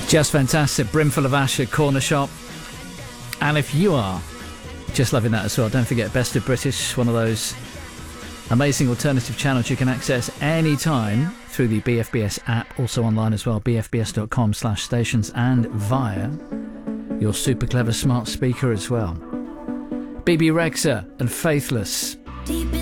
Just fantastic. Brimful of Asher, Corner Shop. And if you are just loving that as well, don't forget Best of British, one of those amazing alternative channels you can access anytime through the BFBS app, also online as well, bfbs.com/stations, and via your super clever smart speaker as well. BB Rexha and Faithless.